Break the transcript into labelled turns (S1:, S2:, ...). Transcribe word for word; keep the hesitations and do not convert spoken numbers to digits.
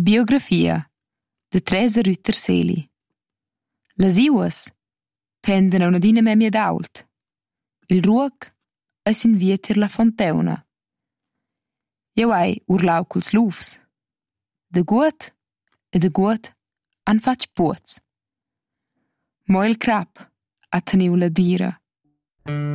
S1: Biografia de Teresa Rütter-Seli. Las iuas pendan una dina memia d'ault. Il ruoc è sin via tir la fonteuna. Jeu hai urlau culs lufs. De guot e de guot han fatg puoz. Mo il crap ha teniu la dira.